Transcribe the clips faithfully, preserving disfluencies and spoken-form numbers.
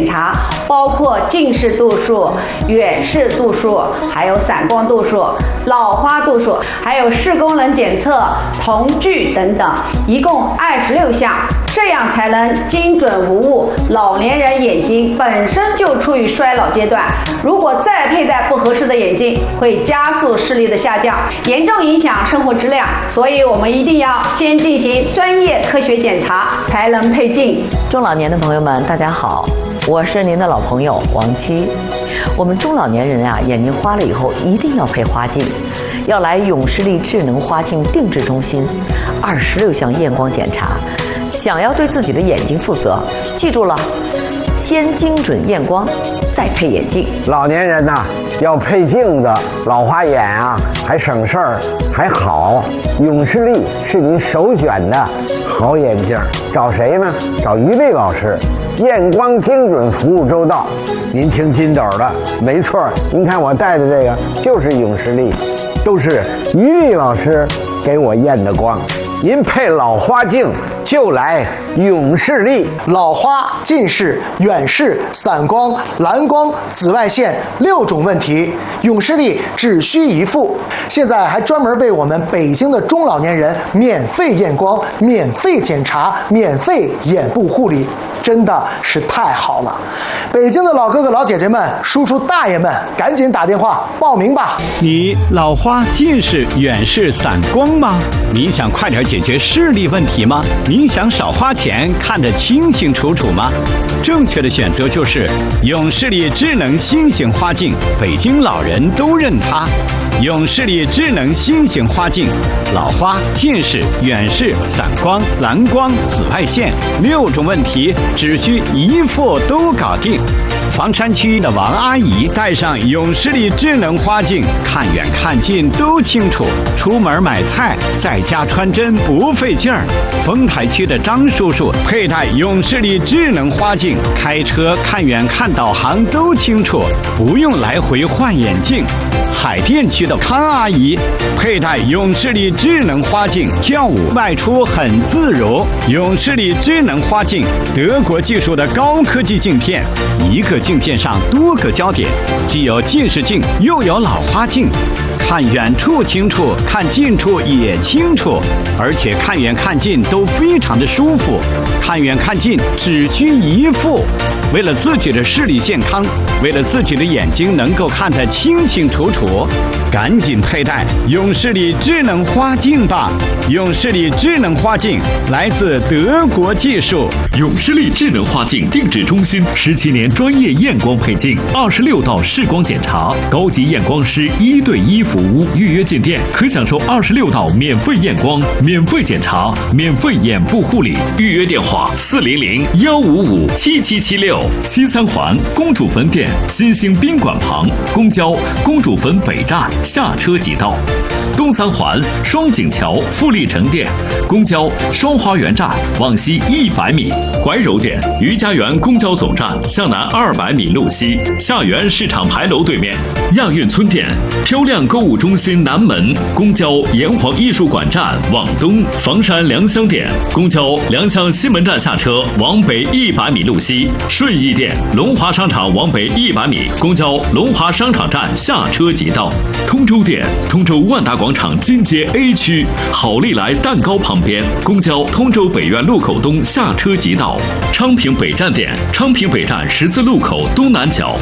查，包括近视度数、远视度数，还有散光度数、老花度数，还有视功能检测、瞳距等等，一共二十六项，这样才能精准无误。老年人眼睛本身就处于衰老阶段，如果再佩戴不合适的眼镜，会加速视力的下降，严重影响生活质量。所以我们一定要先进行专业科学检查，才能配镜。 中老年的朋友们，大家好，我是您的老朋友王七。我们中老年人啊，眼睛花了以后一定要配花镜，要来永视力智能花镜定制中心，二十六项验光检查。想要对自己的眼睛负责，记住了，先精准验光，再配眼镜。 老年人呐、啊，要配镜子，老花眼啊，还省事儿，还好。永视力是您首选的好眼镜，找谁呢？找于丽老师，验光精准，服务周到。您听金斗的，没错，您看我戴的这个就是永视力，都是于丽老师给我验的光。您配老花镜就来永视力。 老花、近视、远视、散光、蓝光、紫外线六种问题，永视力只需一副。现在还专门为我们北京的中老年人免费验光、免费检查、免费眼部护理，真的是太好了！北京的老哥哥老姐姐们、叔叔大爷们，赶紧打电话报名吧！ 你老花、近视、远视、散光吗？你想快点解决视力问题吗？你想少花钱，看得清清楚楚吗？正确的选择就是永视力智能新型花镜，北京老人都认它。永视力智能新型花镜，老花、近视、远视、散光、蓝光、紫外线六种问题，只需一副都搞定。房山区的王阿姨戴上永视力智能花镜，看远看近都清楚，出门买菜在家穿针不费劲儿。丰台区的张叔叔佩戴永视力智能花镜，开车看远看导航都清楚，不用来回换眼镜。海淀区的康阿姨佩戴永视力智能花镜，跳舞外出很自如。永视力智能花镜，德国技术的高科技镜片，一个镜片上多个焦点，既有近视镜又有老花镜，看远处清楚，看近处也清楚，而且看远看近都非常的舒服。看远看近只需一副。为了自己的视力健康，为了自己的眼睛能够看得清清楚楚，赶紧佩戴永视力智能花镜吧！永视力智能花镜来自德国技术。 永视力智能花镜定制中心十七年专业验光配镜，二十六道视光检查，高级验光师一对一服务。预约进店可享受二十六道免费验光、免费检查、免费眼部护理。预约电话：四零零幺五五七七七六。西三环公主坟店新兴宾馆旁，公交公主坟北站下车即到。东三环双井桥富力城店，公交双花园站往西一百米。怀柔店余家园公交总站向南二百米路西，下园市场牌楼对面。亚运村店漂亮购物中心南门，公交炎黄艺术馆站往东。房山良乡店公交良乡西门站下车往北一百米路西。顺义店龙华商场往北一百米，公交龙华商场站下车即到。通州店通州万达广场金街 A 区好利来蛋糕旁边，公交通州北苑路口东下车即到。昌平北站店昌平北站十字路口东南角。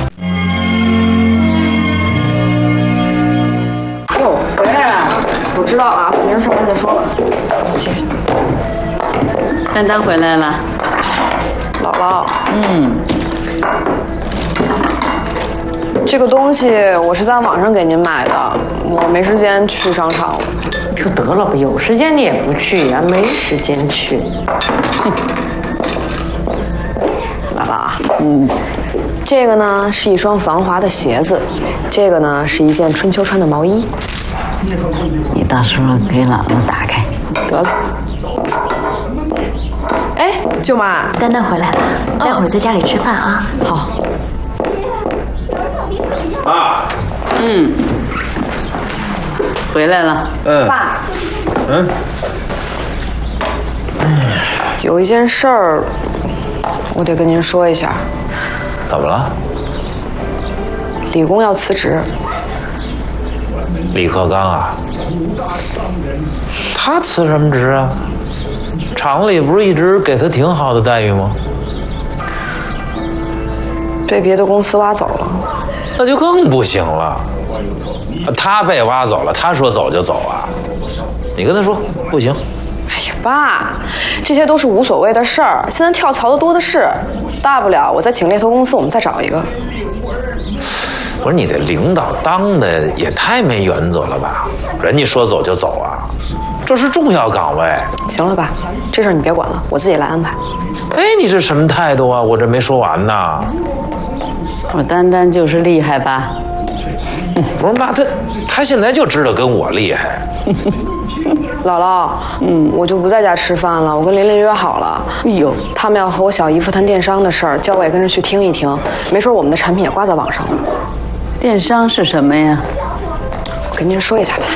哦，回来了，我知道了，别人上班再说吧。谢谢。 丹丹回来了。 姥姥， 嗯， 这个东西我是在网上给您买的，我没时间去商场了。 你说得了吧，有时间你也不去呀、啊，没时间去。哼， 姥姥，嗯，这个呢是一双防滑的鞋子，这个呢是一件春秋穿的毛衣。 你到时候给姥姥打开。 得了。哎，舅妈， 丹丹回来了，待会儿在家里吃饭啊。 好。 爸。 嗯。回来了。 嗯。 爸。 嗯。 有一件事儿，我得跟您说一下。 怎么了？ 李工要辞职。 李克刚啊？他辞什么职啊？厂里不是一直给他挺好的待遇吗？ 被别的公司挖走了。 那就更不行了。他被挖走了，他说走就走啊？你跟他说不行。 哎呀，爸，这些都是无所谓的事儿。现在跳槽的多的是，大不了我再请猎头公司，我们再找一个。 不是你的领导当的也太没原则了吧？人家说走就走啊，这是重要岗位。 行了吧，这事儿你别管了，我自己来安排。 哎，你这什么态度啊？我这没说完呢。 我丹丹就是厉害吧？ 不是妈，他他现在就知道跟我厉害。 姥姥，嗯，我就不在家吃饭了，我跟琳琳约好了。哎呦，他们要和我小姨夫谈电商的事儿，叫我也跟着去听一听，没准我们的产品也挂在网上了。 电商是什么呀？ 我跟您说一下吧。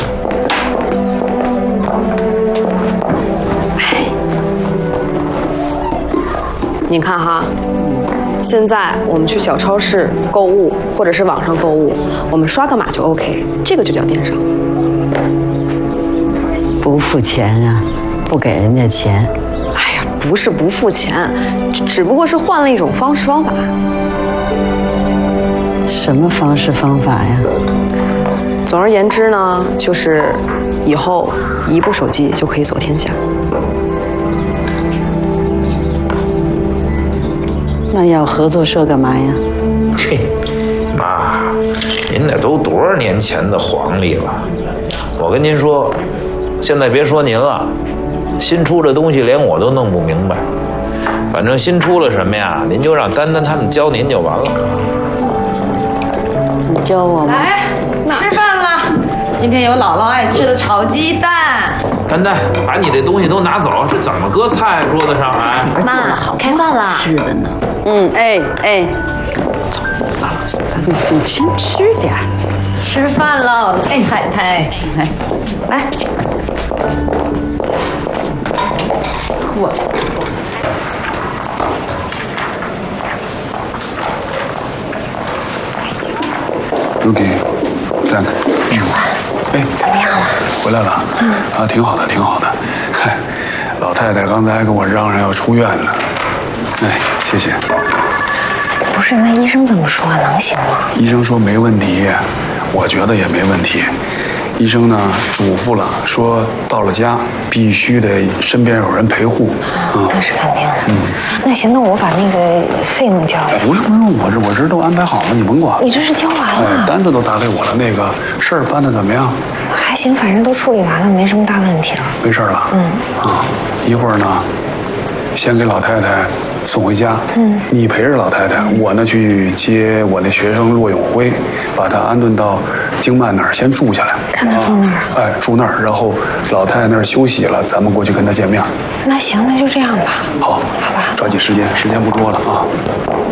您看哈，现在我们去小超市购物，或者是网上购物，我们刷个码就 OK， 这个就叫电商。 不付钱啊，不给人家钱。 哎呀，不是不付钱，只不过是换了一种方式方法。 什么方式方法呀？ 总而言之呢，就是以后一部手机就可以走天下。 那要合作社干嘛呀？ 嘿，妈，您那都多少年前的黄历了？我跟您说，现在别说您了，新出的东西连我都弄不明白。反正新出了什么呀，您就让丹丹他们教您就完了。 你教我吗？ 来，吃饭了。今天有姥姥爱吃的炒鸡蛋。 丹丹，把你这东西都拿走，这怎么搁菜桌子上来？ 妈，开饭了。 是的呢。 嗯，哎哎， 走，你你先吃点。 吃饭喽，哎，海苔，来，来，我。 OK，thanks。哎， 怎么样了？ 回来了。嗯。啊，挺好的，挺好的。嗨，老太太刚才还跟我嚷嚷要出院了。哎，谢谢。 不是，那医生怎么说？能行吗？ 医生说没问题，我觉得也没问题。医生呢嘱咐了，说到了家必须得身边有人陪护。 嗯，那是肯定的。嗯，那行，那我把那个费用交了。 不是不是，我这我这都安排好了，你甭管。 你这是交完了？ 哎，单子都打给我了，那个事儿办得怎么样？ 还行，反正都处理完了，没什么大问题了。 没事了。嗯。啊，一会儿呢，先给老太太送回家。嗯，你陪着老太太，我呢去接我那学生骆永辉，把他安顿到京曼那儿先住下来。 让他住那儿？ 哎，住那儿，然后老太太那儿休息了，咱们过去跟她见面。 那行，那就这样吧。 好，好吧，抓紧时间，时间不多了啊。